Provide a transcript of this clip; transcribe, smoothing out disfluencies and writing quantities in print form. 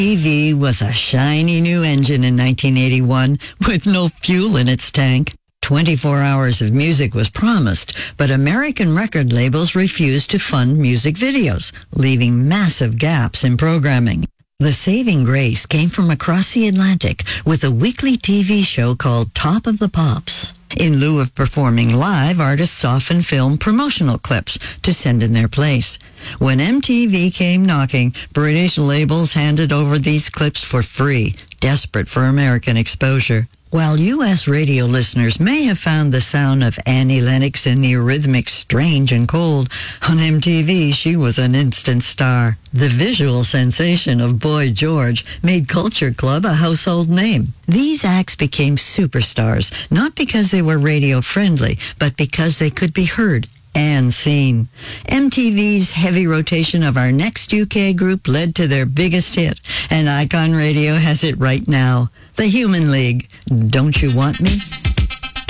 MTV was a shiny new engine in 1981 with no fuel in its tank. 24 hours of music was promised, but American record labels refused to fund music videos, leaving massive gaps in programming. The saving grace came from across the Atlantic with a weekly TV show called Top of the Pops. In lieu of performing live, artists often filmed promotional clips to send in their place. When MTV came knocking, British labels handed over these clips for free, desperate for American exposure. While U.S. radio listeners may have found the sound of Annie Lennox in the Eurythmics strange and cold, on MTV she was an instant star. The visual sensation of Boy George made Culture Club a household name. These acts became superstars, not because they were radio-friendly, but because they could be heard and seen. MTV's heavy rotation of our next UK group led to their biggest hit, and Icon Radio has it right now. The Human League, Don't You Want Me?